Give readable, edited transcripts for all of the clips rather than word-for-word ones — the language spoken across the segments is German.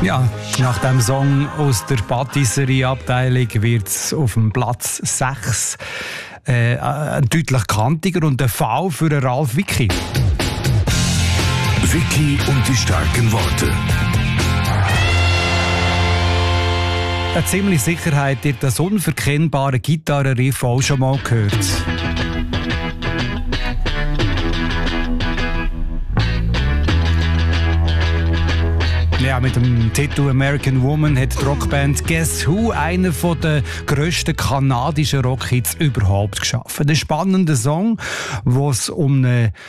Ja, nach dem Song aus der Patisserie-Abteilung wird es auf dem Platz 6 deutlich kantiger und ein Fall für Ralf Wicki. Wicki und die starken Worte. Ziemlich sicher habt ihr das unverkennbare Gitarrenriff auch schon mal gehört. Ja, mit dem Titel American Woman hat die Rockband Guess Who einen der grössten kanadischen Rockhits überhaupt geschaffen. Ein spannender Song, wo es um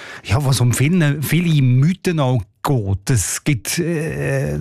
viele Mythen auch geht. Es gibt viele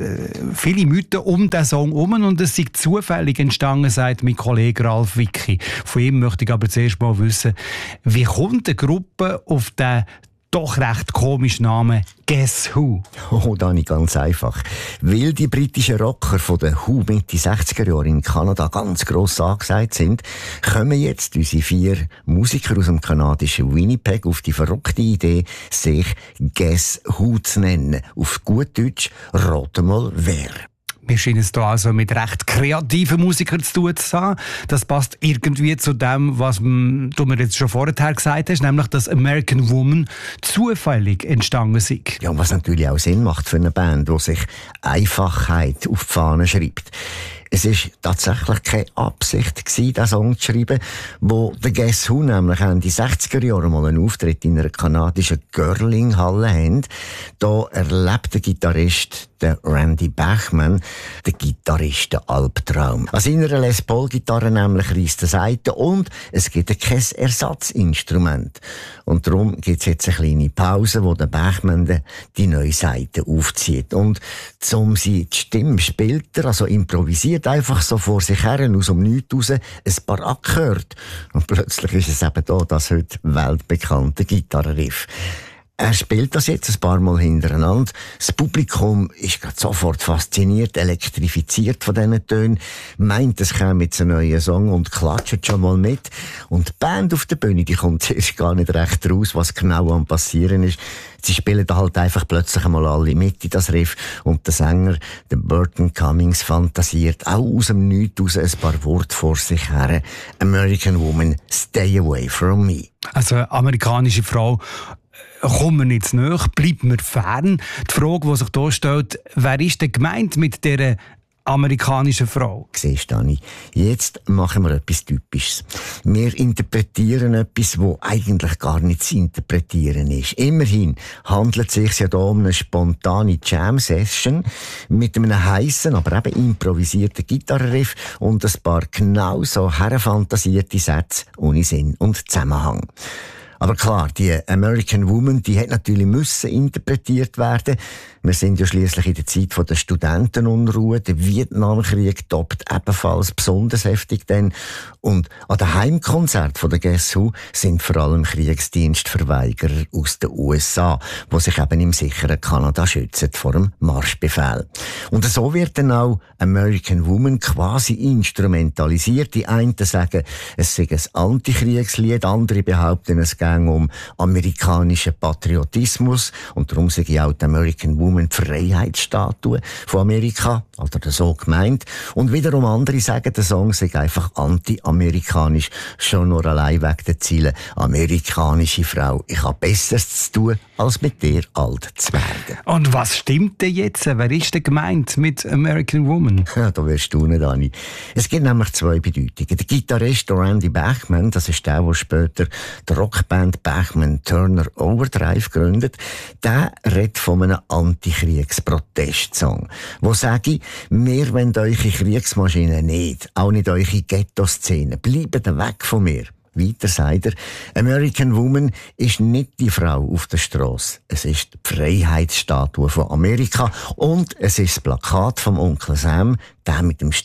Mythen um diesen Song herum und es ist zufällig entstanden, sagt mein Kollege Ralf Wicki. Von ihm möchte ich aber zuerst mal wissen, wie kommt eine Gruppe auf den doch recht komischen Namen Guess Who? Oh, Dani, ganz einfach. Weil die britischen Rocker von den Who Mitte 60er Jahre in Kanada ganz gross angesagt sind, kommen jetzt unsere 4 Musiker aus dem kanadischen Winnipeg auf die verrückte Idee, sich Guess Who zu nennen. Auf gut Deutsch, rate mal wer. Wir scheinen es hier also mit recht kreativen Musikern zu tun zu haben. Das passt irgendwie zu dem, was du mir jetzt schon vorher gesagt hast, nämlich, dass American Woman zufällig entstanden ist. Ja, und was natürlich auch Sinn macht für eine Band, die sich Einfachheit auf die Fahne schreibt. Es war tatsächlich keine Absicht, diesen Song zu schreiben, wo der Guess Who nämlich Ende 60er Jahre mal einen Auftritt in einer kanadischen Girling-Halle haben. Da erlebt der Gitarrist, der Randy Bachman, der Gitarristen-Albtraum. An seiner Les Paul-Gitarre nämlich reisst er Saiten und es gibt kein Ersatzinstrument. Und darum gibt es jetzt eine kleine Pause, wo der Bachman die neue Saite aufzieht. Und um sie die Stimme spielt er, also improvisiert einfach so vor sich her, aus dem Nichts raus, ein paar Akkorde. Und plötzlich ist es eben da, das heute weltbekannte Gitarrenriff. Er spielt das jetzt ein paar Mal hintereinander. Das Publikum ist gerade sofort fasziniert, elektrifiziert von diesen Tönen, meint, es käme jetzt ein neuer Song und klatscht schon mal mit. Und die Band auf der Bühne, die kommt zuerst gar nicht recht raus, was genau am passieren ist. Sie spielen da halt einfach plötzlich einmal alle mit in das Riff und der Sänger, der Burton Cummings, fantasiert auch aus dem Nichts raus ein paar Worte vor sich her. American Woman, stay away from me. Also amerikanische Frau, kommen wir nicht näher, bleibt mir fern. Die Frage, die sich hier stellt, wer ist denn gemeint mit dieser amerikanischen Frau? Siehst du, Dani, jetzt machen wir etwas Typisches. Wir interpretieren etwas, das eigentlich gar nicht zu interpretieren ist. Immerhin handelt es sich ja hier um eine spontane Jam-Session mit einem heissen, aber eben improvisierten Gitarrenriff und ein paar genau so herfantasierte Sätze ohne Sinn und Zusammenhang. Aber klar, die American Woman, die hat natürlich müssen interpretiert werden. Wir sind ja schliesslich in der Zeit der Studentenunruhe. Der Vietnamkrieg toppt ebenfalls besonders heftig denn. Und an den Heimkonzerten der Guess Who sind vor allem Kriegsdienstverweigerer aus den USA, die sich eben im sicheren Kanada schützen vor dem Marschbefehl. Und so wird dann auch American Woman quasi instrumentalisiert. Die einen sagen, es sei ein Antikriegslied, andere behaupten, es gehe um amerikanischen Patriotismus und darum sei auch die American Woman die Freiheitsstatue von Amerika, oder so gemeint. Und wiederum andere sagen, der Song sei einfach anti-amerikanisch, schon nur allein wegen der Ziele. Amerikanische Frau, ich habe Besseres zu tun, als mit dir alt zu werden. Und was stimmt denn jetzt? Wer ist denn gemeint mit American Woman? Ja, da wirst du nicht, Dani. Es gibt nämlich 2 Bedeutungen. Der Gitarrist Randy Bachman, das ist der später die Rockband Bachman Turner Overdrive gründet, der redet von einem Antikriegsprotestsong, wo sage, wir wollen eure Kriegsmaschinen nicht, auch nicht eure Ghetto-Szene, bleibt weg von mir. Weiter sagt er, American Woman ist nicht die Frau auf der Strasse. Es ist die Freiheitsstatue von Amerika und es ist das Plakat vom Onkel Sam, der mit dem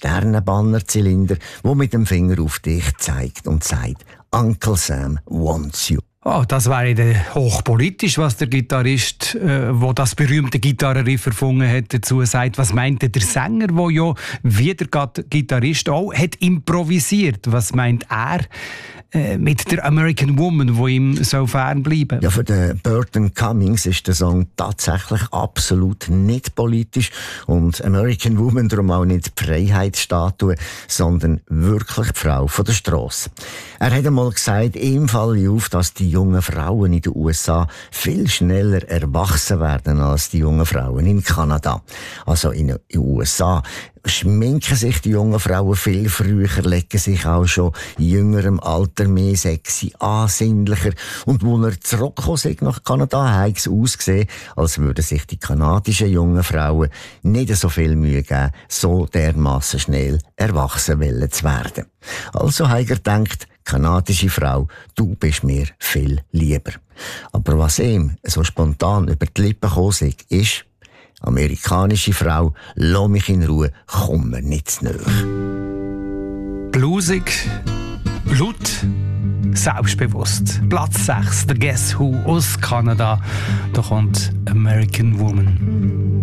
Sternenbannerzylinder, wo mit dem Finger auf dich zeigt und sagt, Uncle Sam wants you. Oh, das wäre hochpolitisch, was der Gitarrist, wo das berühmte Gitarrenriff erfunden hat, dazu sagt. Was meint der Sänger, der ja wie der Gitarrist auch hat improvisiert? Was meint er mit der American Woman, wo ihm so fern bleiben? Ja, für den Burton Cummings ist der Song tatsächlich absolut nicht politisch und American Woman darum auch nicht die Freiheitsstatue, sondern wirklich die Frau von der Strasse. Er hat einmal gesagt, ihm falle auf, dass die jungen Frauen in den USA viel schneller erwachsen werden als die jungen Frauen in Kanada. Also in den USA schminken sich die jungen Frauen viel früher, legen sich auch schon in jüngerem Alter mehr sexy, ansinnlicher. Und wo er zurückgekommen ist nach Kanada, hat es ausgesehen, als würden sich die kanadischen jungen Frauen nicht so viel Mühe geben, so dermassen schnell erwachsen zu werden. Also hat er gedacht, kanadische Frau, du bist mir viel lieber. Aber was ihm so spontan über die Lippen gekommen ist, amerikanische Frau, lass mich in Ruhe, komm mir nicht zu nahe. Blusig, laut, selbstbewusst. Platz 6, der Guess Who aus Kanada. Da kommt American Woman.